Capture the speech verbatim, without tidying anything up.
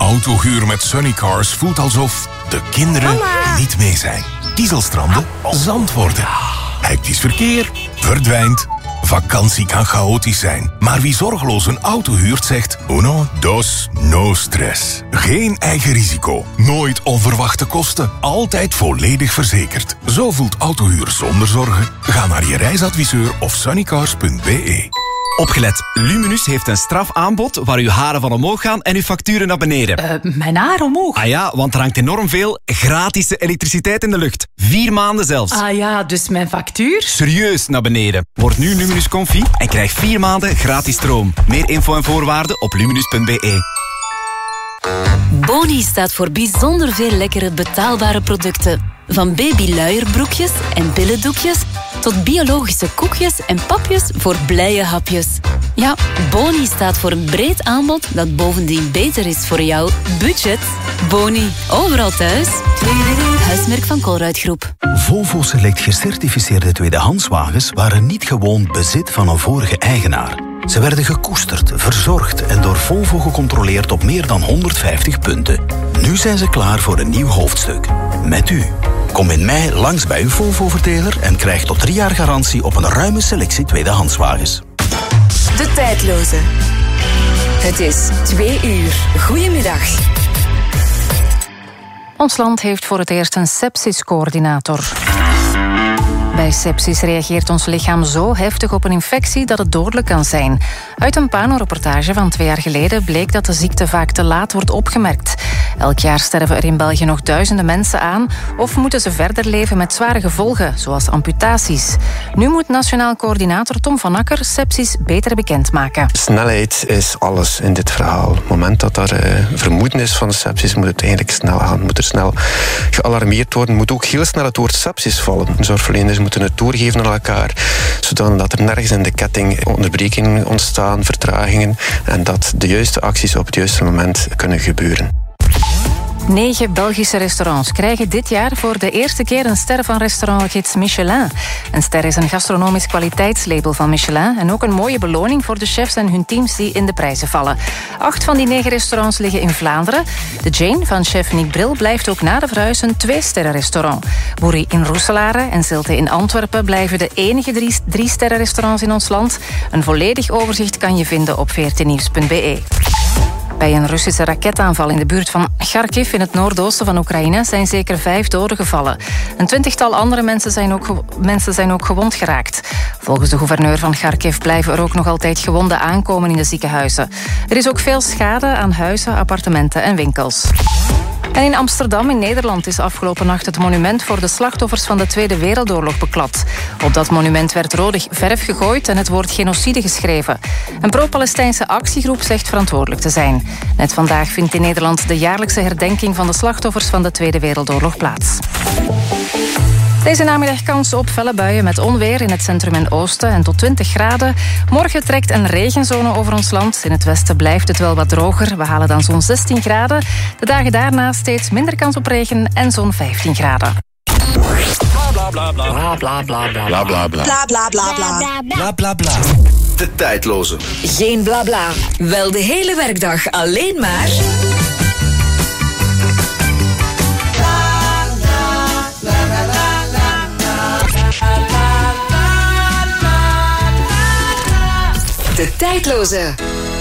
Autohuur met Sunnycars voelt alsof de kinderen Mama. niet mee zijn. Kiezelstranden, zand worden. Hectisch verkeer, verdwijnt. Vakantie kan chaotisch zijn, maar wie zorgeloos een auto huurt zegt uno, dos, no stress. Geen eigen risico, nooit onverwachte kosten, altijd volledig verzekerd. Zo voelt autohuur zonder zorgen. Ga naar je reisadviseur of sunnycars punt b e. Opgelet, Luminus heeft een strafaanbod waar uw haren van omhoog gaan en uw facturen naar beneden. Uh, mijn haar omhoog? Ah ja, want er hangt enorm veel gratis elektriciteit in de lucht. Vier maanden zelfs. Ah ja, dus mijn factuur? Serieus naar beneden. Word nu Luminus Comfy en krijg vier maanden gratis stroom. Meer info en voorwaarden op luminus punt b e. Boni staat voor bijzonder veel lekkere betaalbare producten. Van babyluierbroekjes en billendoekjes tot biologische koekjes en papjes voor blije hapjes. Ja, Boni staat voor een breed aanbod dat bovendien beter is voor jouw budget. Boni, overal thuis. Huismerk van Colruyt Groep. Volvo Select gecertificeerde tweedehandswagens waren niet gewoon bezit van een vorige eigenaar. Ze werden gekoesterd, verzorgd en door Volvo gecontroleerd op meer dan honderdvijftig punten. Nu zijn ze klaar voor een nieuw hoofdstuk. Met u. Kom in mei langs bij uw Volvo-verteler en krijg tot drie jaar garantie op een ruime selectie tweedehandswagens. De tijdloze. Het is twee uur. Goedemiddag. Ons land heeft voor het eerst een sepsiscoördinator. Bij sepsis reageert ons lichaam zo heftig op een infectie dat het dodelijk kan zijn. Uit een Pano-reportage van twee jaar geleden bleek dat de ziekte vaak te laat wordt opgemerkt. Elk jaar sterven er in België nog duizenden mensen aan of moeten ze verder leven met zware gevolgen, zoals amputaties. Nu moet Nationaal Coördinator Tom van Akker sepsis beter bekendmaken. Snelheid is alles in dit verhaal. Op het moment dat er uh, vermoeden is van de sepsis, moet het eigenlijk snel gaan. Moet er snel gealarmeerd worden. Moet ook heel snel het woord sepsis vallen. Zorgverleners moeten het doorgeven aan elkaar, zodat er nergens in de ketting onderbrekingen ontstaan, vertragingen, en dat de juiste acties op het juiste moment kunnen gebeuren. Negen Belgische restaurants krijgen dit jaar voor de eerste keer een ster van restaurantgids Michelin. Een ster is een gastronomisch kwaliteitslabel van Michelin en ook een mooie beloning voor de chefs en hun teams die in de prijzen vallen. Acht van die negen restaurants liggen in Vlaanderen. De Jane van chef Nick Bril blijft ook na de verhuis een twee-sterren-restaurant. Boerie in Roeselare en Zilte in Antwerpen blijven de enige drie, drie-sterren-restaurants in ons land. Een volledig overzicht kan je vinden op veertien nieuws punt b e. Bij een Russische raketaanval in de buurt van Kharkiv in het noordoosten van Oekraïne zijn zeker vijf doden gevallen. Een twintigtal andere mensen zijn ook, gew- mensen zijn ook gewond geraakt. Volgens de gouverneur van Kharkiv blijven er ook nog altijd gewonden aankomen in de ziekenhuizen. Er is ook veel schade aan huizen, appartementen en winkels. En in Amsterdam in Nederland is afgelopen nacht het monument voor de slachtoffers van de Tweede Wereldoorlog beklad. Op dat monument werd rode verf gegooid en het woord genocide geschreven. Een pro-Palestijnse actiegroep zegt verantwoordelijk te zijn. Net vandaag vindt in Nederland de jaarlijkse herdenking van de slachtoffers van de Tweede Wereldoorlog plaats. Deze namiddag kans op felle buien met onweer in het centrum en oosten en tot twintig graden. Morgen trekt een regenzone over ons land. In het westen blijft het wel wat droger. We halen dan zo'n zestien graden. De dagen daarna steeds minder kans op regen en zo'n vijftien graden. Bla bla bla. Bla bla bla bla. Bla bla bla. Bla bla bla bla. Bla bla bla. De tijdloze. Geen bla bla. Wel de hele werkdag alleen maar... De tijdloze.